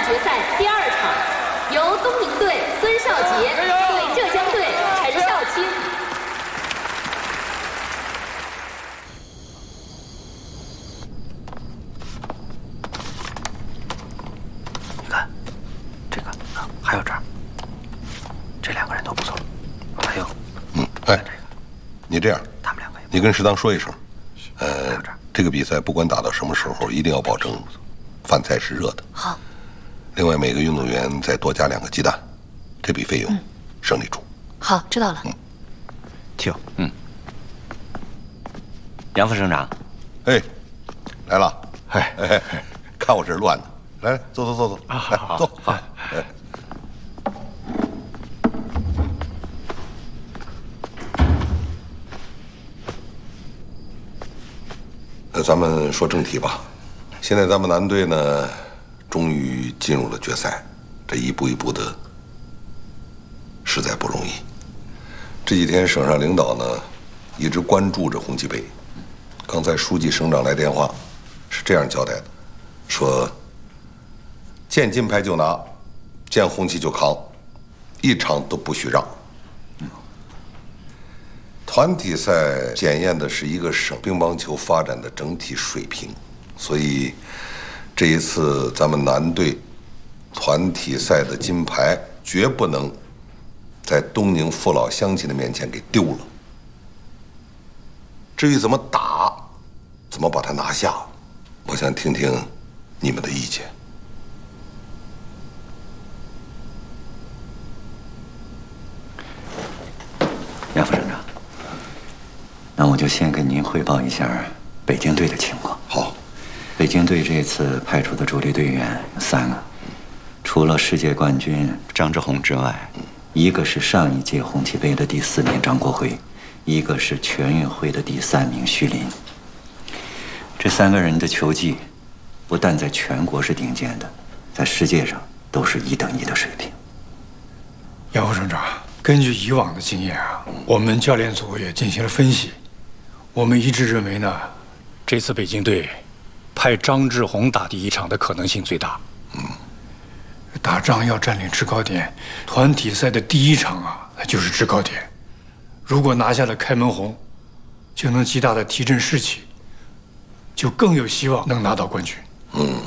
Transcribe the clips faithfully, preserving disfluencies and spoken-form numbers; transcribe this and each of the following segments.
决赛第二场，由东宁队孙少杰对浙江队陈少卿。 你看，这个啊，还有这儿，这两个人都不错。还有， 嗯，哎，你这样， 他们两个也， 你跟适当说一声，呃，这个比赛不管打到什么时候，一定要保证饭菜是热的。 好。 另外，每个运动员再多加两个鸡蛋，这笔费用省你出。 好，知道了。 嗯， 听，嗯，杨副省长， 哎，来了，哎哎，看我这乱的，来来，坐坐坐坐， 啊， 来好， 坐， 好， 哎。那咱们说正题吧。现在咱们男队呢，终于进入了决赛，这一步一步的，实在不容易。这几天省上领导呢，一直关注着红旗杯。刚才书记、省长来电话，是这样交代的，说见金牌就拿，见红旗就扛，一场都不许让。团体赛检验的是一个省乒乓球发展的整体水平，所以这一次咱们男队团体赛的金牌绝不能在东宁父老乡亲的面前给丢了。至于怎么打，怎么把它拿下，我想听听你们的意见。 杨副省长，那我就先跟您汇报一下北京队的情况。 好， 北京队这次派出的主力队员有三个，除了世界冠军张志宏之外，一个是上一届红旗杯的第四名张国辉，一个是全运会的第三名徐林。这三个人的球技，不但在全国是顶尖的，在世界上都是一等一的水平。 杨副省长，根据以往的经验啊，我们教练组也进行了分析，我们一致认为呢，这次北京队派张志宏打第一场的可能性最大。嗯，打仗要占领制高点，团体赛的第一场啊，那就是制高点。如果拿下了开门红，就能极大的提振士气，就更有希望能拿到冠军。 嗯，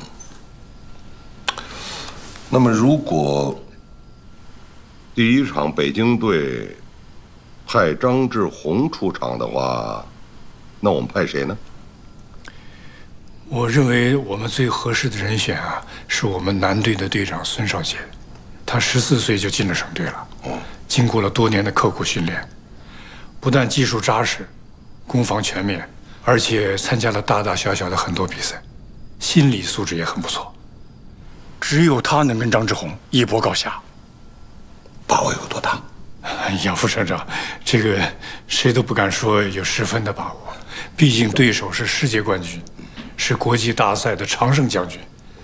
那么如果第一场北京队派张志宏出场的话，那我们派谁呢？ 我认为我们最合适的人选啊，是我们男队的队长孙少杰。他十四岁就进了省队了，经过了多年的刻苦训练，不但技术扎实，攻防全面，而且参加了大大小小的很多比赛，心理素质也很不错。只有他能跟张志宏一搏高下。 把握有多大？ 杨副省长，这个谁都不敢说有十分的把握，毕竟对手是世界冠军，是国际大赛的常胜将军。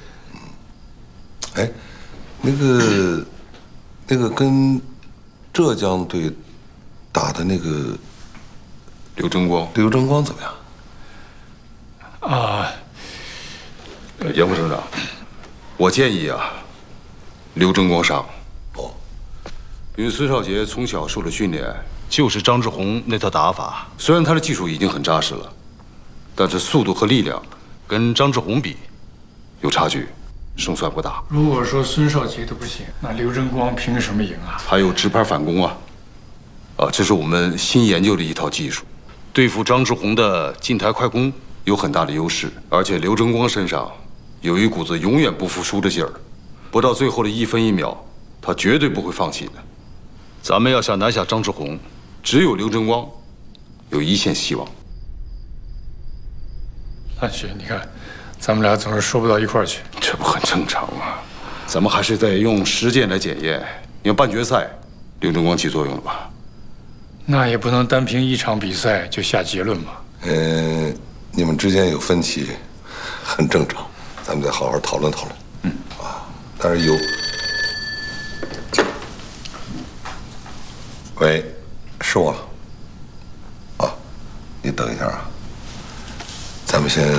哎，那个，那个跟浙江队打的那个刘争光， 刘争光怎么样？ 啊， 杨副省长，我建议啊，刘争光上。 哦， 因为孙少杰从小受的训练就是张志宏那套打法，虽然他的技术已经很扎实了，但是速度和力量跟张志宏比有差距，胜算不大。 如果说孙少杰都不行，那刘争光凭什么赢啊？ 还有直拍反攻啊，啊，这是我们新研究的一套技术，对付张志宏的近台快攻有很大的优势。而且刘争光身上有一股子永远不服输的劲儿，不到最后的一分一秒，他绝对不会放弃的。咱们要想拿下张志宏，只有刘争光有一线希望。 汉雪，你看，咱们俩总是说不到一块儿去。 这不很正常吗？咱们还是得用实践来检验。你看半决赛，刘争光起作用了吧？ 那也不能单凭一场比赛就下结论嘛。 嗯，你们之间有分歧，很正常，咱们再好好讨论讨论。嗯，啊，但是有。喂，是我。啊，你等一下啊，咱们先。